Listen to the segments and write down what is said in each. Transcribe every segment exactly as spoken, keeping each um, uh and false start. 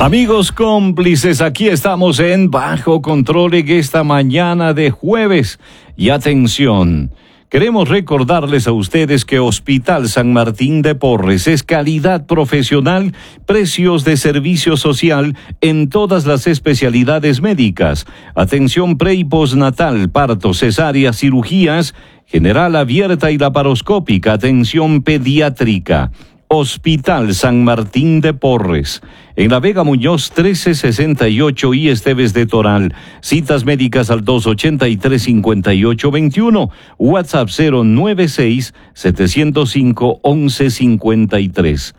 Amigos cómplices, aquí estamos en Bajo Control en esta mañana de jueves. Y atención, queremos recordarles a ustedes que Hospital San Martín de Porres es calidad profesional, precios de servicio social en todas las especialidades médicas. Atención pre y postnatal, parto, cesárea, cirugías, general abierta y laparoscópica, atención pediátrica. Hospital San Martín de Porres, en la Vega Muñoz trece sesenta y ocho y Esteves de Toral. Citas médicas al dos ochenta y tres, cincuenta y ocho veintiuno, WhatsApp cero nueve seis, setecientos cinco, once cincuenta y tres.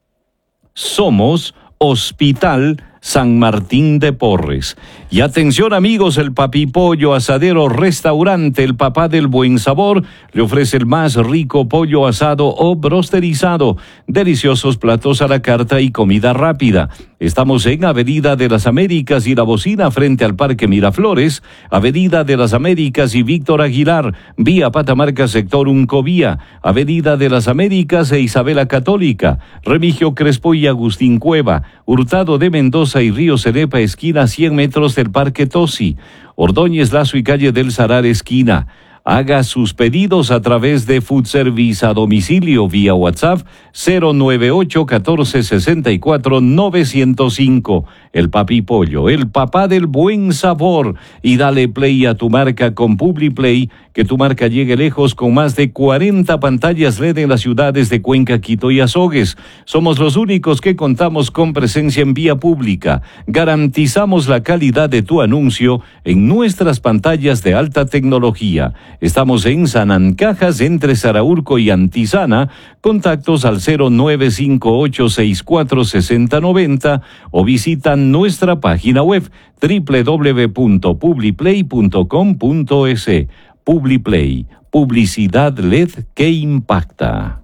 Somos Hospital San Martín de Porres. Y atención amigos, el Papi Pollo Asadero Restaurante, el papá del buen sabor, le ofrece el más rico pollo asado o brosterizado, deliciosos platos a la carta y comida rápida. Estamos en Avenida de las Américas y La Bocina frente al Parque Miraflores, Avenida de las Américas y Víctor Aguilar, vía Patamarca sector Uncovía, Avenida de las Américas e Isabela Católica, Remigio Crespo y Agustín Cueva, Hurtado de Mendoza y Río Cenepa esquina a cien metros del Parque Tosi, Ordóñez Lazo y calle del Salar esquina. Haga sus pedidos a través de Food Service a domicilio vía WhatsApp cero nueve ocho, catorce sesenta y cuatro, novecientos cinco. El Papi Pollo, el papá del buen sabor. Y dale play a tu marca con PubliPlay, que tu marca llegue lejos con más de cuarenta pantallas L E D en las ciudades de Cuenca, Quito y Azogues. Somos los únicos que contamos con presencia en vía pública. Garantizamos la calidad de tu anuncio en nuestras pantallas de alta tecnología. Estamos en Sanancajas, entre Saraurco y Antizana. Contactos al cero nueve cinco ocho seis cuatro seis cero nueve cero o visitan nuestra página web doble u doble u doble u punto publiplay punto com punto es. PubliPlay, publicidad L E D que impacta.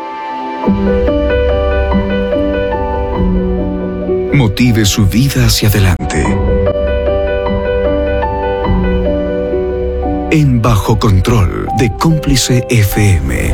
Motive su vida hacia adelante. En Bajo Control de Cómplice F M.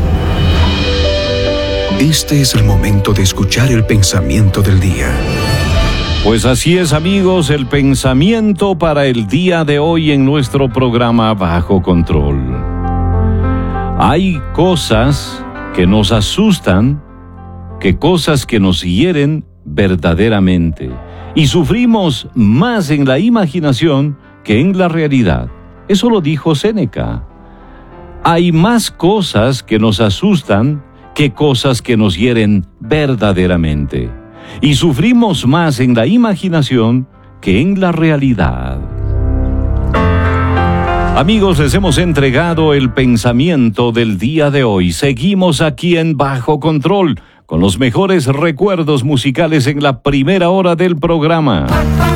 Este es el momento de escuchar el pensamiento del día. Pues así es amigos, el pensamiento para el día de hoy en nuestro programa Bajo Control. Hay cosas que nos asustan, que cosas que nos hieren verdaderamente, y sufrimos más en la imaginación que en la realidad. Eso lo dijo Séneca. Hay más cosas que nos asustan que cosas que nos hieren verdaderamente. Y sufrimos más en la imaginación que en la realidad. Amigos, les hemos entregado el pensamiento del día de hoy. Seguimos aquí en Bajo Control, con los mejores recuerdos musicales en la primera hora del programa.